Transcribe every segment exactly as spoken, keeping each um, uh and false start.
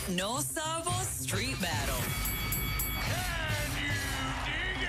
No Sabo Street Battle. Can you dig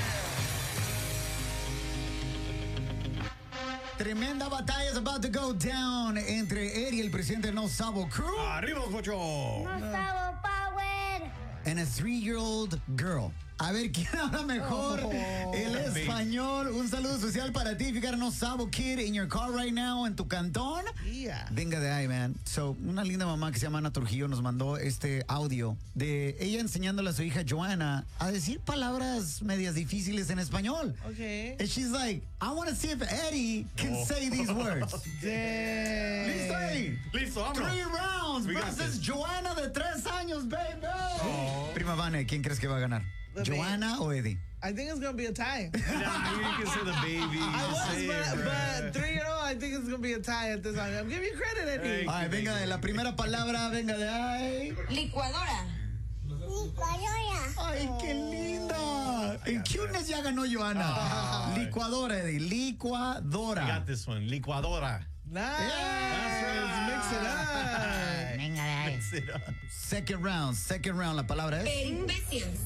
it? Tremenda batalla is about to go down entre Eddie, el presidente No Sabo Crew, Arriba, Jocho. No Sabo Power. and a three-year-old girl. A ver quién habla mejor Oh, el baby. español. Un saludo especial para ti. If you got a No Sabo kid in your car right now, en tu cantón, Yeah. venga de ahí, man. So, una linda mamá que se llama Ana Trujillo nos mandó este audio de ella enseñándole a su hija Joana a decir palabras medias difíciles en español. Okay. And she's like, I want to see if Eddie can Oh. say these words. Dang. Listo, Eddie. Listo, vámonos. Three rounds We got versus this. Joana de tres años, baby. Oh. Prima Vane, ¿quién crees que va a ganar? The ¿Joana o Eddie? I think it's gonna be a tie. Nah, you can say the baby. I was, Say it, but, bruh. but three year old, I think it's gonna be a tie at this time. I'm giving you credit, Eddie. Hey. Ay, venga de la primera palabra, venga de ahí. Licuadora. Licuadora. Ay, qué linda. En cuteness ya ganó Joana. Ay. Licuadora, Eddie. I Licuadora. got this one. Licuadora. Nice. That's right. Let's mix it up. Venga de ahí. Mix it up. Second round, second round. La palabra es. Peripecias.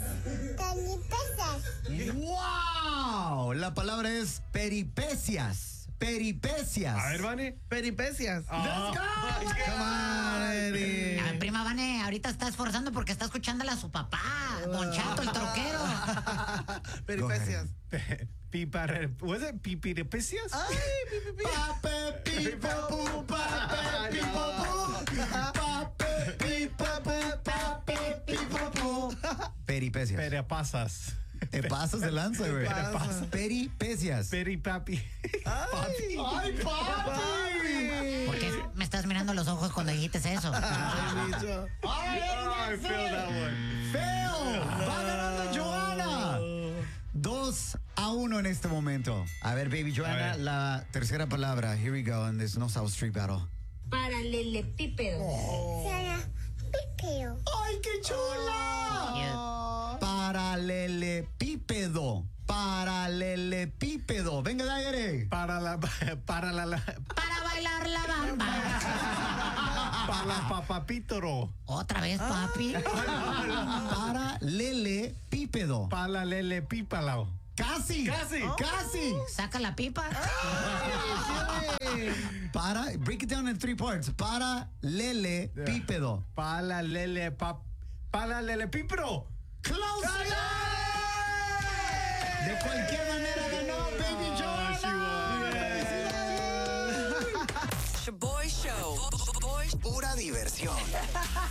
¡Wow! La palabra es peripecias. Peripecias. A ver, Vane. Peripecias. Ah. Let's go. Come on, Eddie. A ver, prima Vane, ahorita está esforzando porque está escuchándole a su papá, Don Chato, el troquero. Peripecias. Pe- Pipare, was it pipirepecias? Ay, pi, pi, pi. Pape, pipa, pu, pape, pipa, pu. Pape, pipa, pu, pape, pipa, pu. Peripecias. Perepasas. Te pasas de lanza, güey. pasa? Peripecias. Peripapi. Ay, ¡Ay, papi! ¿Por qué me estás mirando a los ojos cuando dijiste eso? Ay, bicho. ¡Ay, Oh, I feel that one. feo! ¡Va ganando Joana! Dos a uno en este momento. A ver, baby Joana, A ver. la tercera palabra. Here we go in this No South Street Battle. Paralelepípedo. Paralelepípedo. ¡Ay, qué chula! Paralelepípedo. Paralelepípedo. Venga, de ahí, Eric. Para la, para la, la Para bailar la bamba. para la papapítoro. Otra vez, papi. Paralelepípedo. Para la lele pípalao. Casi. Casi. Casi. Saca la pipa. Para, break it down in three parts. Paralelepípedo. Para la lele pap. Para la lele pípero. Close enough. De cualquier manera ganó Baby Joana. Shaboy Show. Boy Pura diversión.